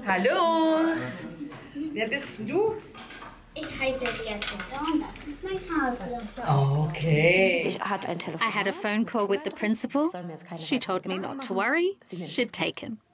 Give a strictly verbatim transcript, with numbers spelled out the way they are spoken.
Hallo. Wer bist du? Ich heiße Jessica und das ist mein Vater. Okay. Ich hatte ein Telefonat. I had a phone call with the principal. She told me not to worry. She'd take him.